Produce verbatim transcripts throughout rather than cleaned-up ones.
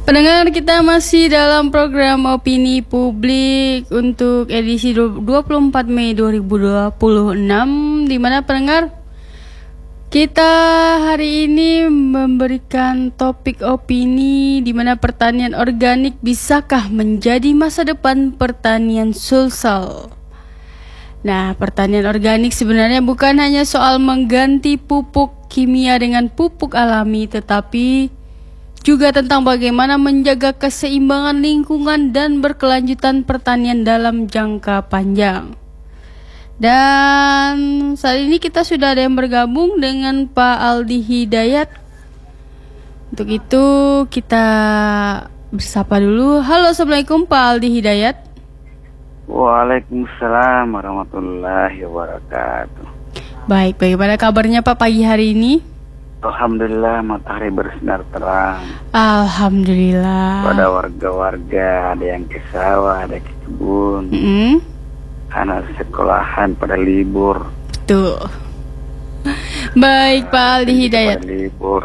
Pendengar, kita masih dalam program Opini Publik untuk edisi dua puluh empat Mei dua ribu dua puluh enam, di mana pendengar, kita hari ini memberikan topik opini di mana pertanian organik bisakah menjadi masa depan pertanian sulsel. Nah, pertanian organik sebenarnya bukan hanya soal mengganti pupuk kimia dengan pupuk alami, tetapi juga tentang bagaimana menjaga keseimbangan lingkungan dan berkelanjutan pertanian dalam jangka panjang. Dan saat ini kita sudah ada yang bergabung dengan Pak Aldi Hidayat. Untuk itu kita bersapa dulu. Halo, Assalamualaikum Pak Aldi Hidayat. Waalaikumsalam warahmatullahi wabarakatuh. Baik, bagaimana kabarnya Pak pagi hari ini? Alhamdulillah, matahari bersinar terang. Alhamdulillah. Pada warga-warga, ada yang ke sawah, ada ke kebun. Mm-hmm. Anak sekolahan pada libur. Betul. Baik, Pak Aldi Hidayat. Pada libur.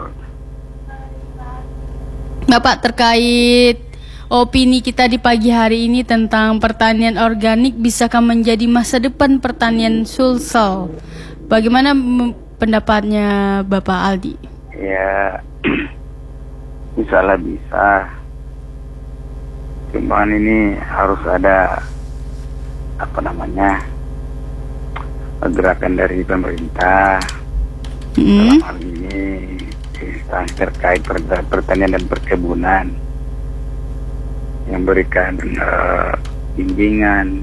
Bapak, terkait opini kita di pagi hari ini tentang pertanian organik bisakah menjadi masa depan pertanian sulsel? Bagaimana pendapatnya Bapak Aldi? Ya, misalnya bisa. Cuman ini harus ada apa namanya gerakan dari pemerintah. Mm-hmm. Dalam hal ini instansi terkait pertanian dan perkebunan yang berikan uh, bimbingan,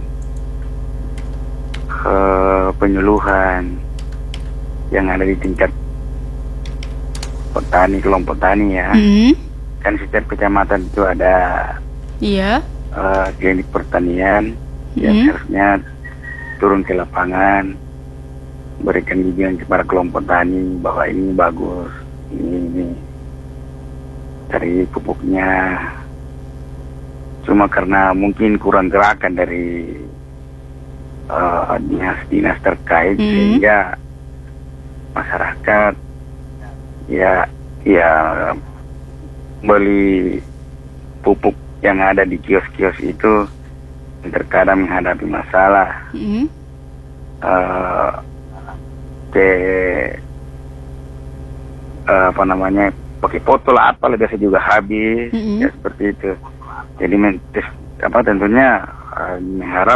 uh, penyuluhan yang ada di tingkat petani, kelompok tani ya. Mm-hmm. Kan setiap kecamatan itu ada iya. uh, klinik pertanian. Mm-hmm. Yang harusnya turun ke lapangan, berikan bimbingan kepada kelompok tani bahwa ini bagus, ini, ini dari pupuknya. Cuma karena mungkin kurang gerakan dari uh, dinas-dinas terkait, mm-hmm. sehingga masyarakat ya ya beli pupuk yang ada di kios-kios itu terkadang menghadapi masalah. Mm-hmm. uh, ke uh, apa namanya pakai botol apa biasa juga habis. Mm-hmm. Ya seperti itu. Jadi mentes, apa tentunya uh, mengharap